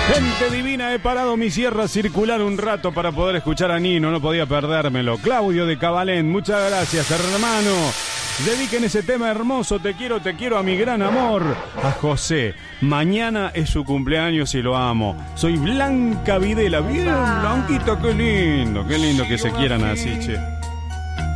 Gente divina, he parado mi sierra circular un rato para poder escuchar a Nino, no podía perdérmelo. Claudio de Cabalén, muchas gracias, hermano. Dediquen ese tema hermoso, te quiero a mi gran amor, a José. Mañana es su cumpleaños y lo amo. Soy Blanca Videla, bien Blanquita, qué lindo que se quieran así, che.